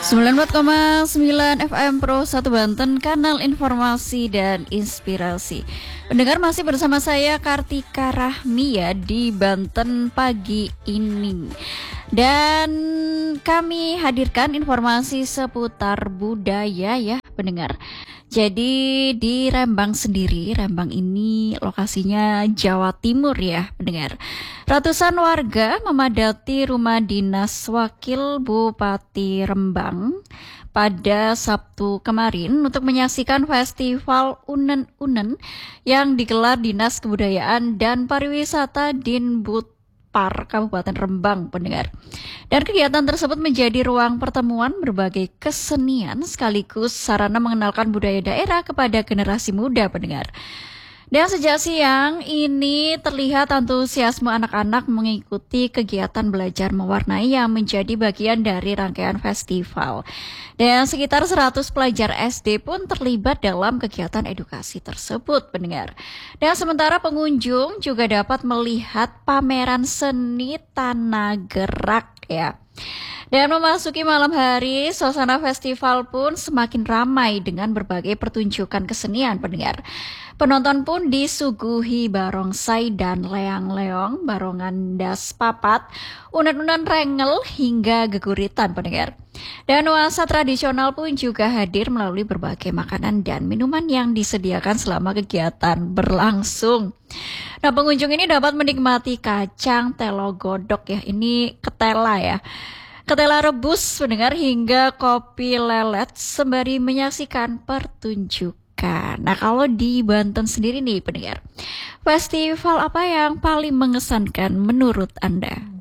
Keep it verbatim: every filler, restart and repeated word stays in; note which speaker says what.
Speaker 1: sembilan puluh empat koma sembilan F M Pro satu Banten, kanal informasi dan inspirasi. Pendengar, masih bersama saya Kartika Rahmia di Banten pagi ini. Dan kami hadirkan informasi seputar budaya ya pendengar. Jadi di Rembang sendiri, Rembang ini lokasinya Jawa Timur ya pendengar. Ratusan warga memadati rumah dinas Wakil Bupati Rembang pada Sabtu kemarin untuk menyaksikan festival Unen-Unen yang digelar Dinas Kebudayaan dan Pariwisata Dinbudpar Kabupaten Rembang pendengar. Dan kegiatan tersebut menjadi ruang pertemuan berbagai kesenian sekaligus sarana mengenalkan budaya daerah kepada generasi muda pendengar. Dan sejak siang ini terlihat antusiasme anak-anak mengikuti kegiatan belajar mewarnai yang menjadi bagian dari rangkaian festival. Dan sekitar seratus pelajar S D pun terlibat dalam kegiatan edukasi tersebut pendengar. Dan sementara pengunjung juga dapat melihat pameran seni tanah gerak ya. Dan memasuki malam hari, suasana festival pun semakin ramai dengan berbagai pertunjukan kesenian pendengar. Penonton pun disuguhi barongsai dan leang-leong, barongan das papat, unen-unen rengel hingga geguritan pendengar. Dan nuansa tradisional pun juga hadir melalui berbagai makanan dan minuman yang disediakan selama kegiatan berlangsung. Nah, pengunjung ini dapat menikmati kacang telo godok ya, ini ketela ya. Ketela rebus pendengar hingga kopi lelet sembari menyaksikan pertunjukan. Nah, kalau di Banten sendiri nih pendengar, festival apa yang paling mengesankan menurut Anda?